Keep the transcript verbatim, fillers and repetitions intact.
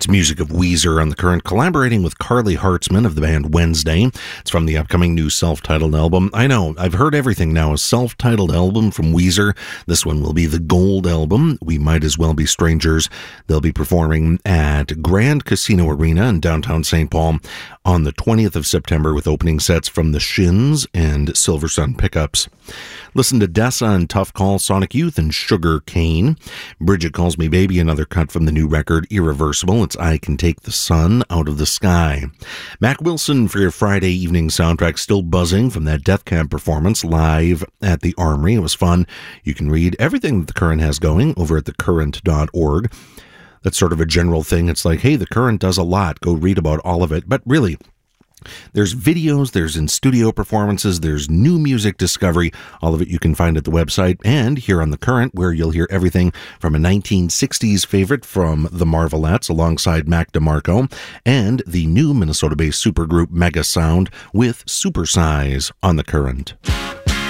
It's music of Weezer on the Current, collaborating with Carly Hartzman of the band Wednesday. It's from the upcoming new self-titled album. I know, I've heard everything now. A self-titled album from Weezer. This one will be the Gold album. We Might As Well Be Strangers. They'll be performing at Grand Casino Arena in downtown Saint Paul on the twentieth of September with opening sets from the Shins and Silver Sun Pickups. Listen to Dessa and Tough Call, Sonic Youth, and Sugar Cane. Bridget Calls Me Baby, another cut from the new record Irreversible. It's I Can Take the Sun Out of the Sky. Mac Wilson for your Friday evening soundtrack, still buzzing from that Death Cab performance live at the Armory. It was fun. You can read everything that The Current has going over at the current dot org. That's sort of a general thing. It's like, hey, The Current does a lot. Go read about all of it. But really, there's videos, there's in-studio performances, there's new music discovery. All of it you can find at the website and here on The Current, where you'll hear everything from a nineteen sixties favorite from the Marvelettes alongside Mac DeMarco and the new Minnesota-based supergroup Mega Sound with Supersize on The Current.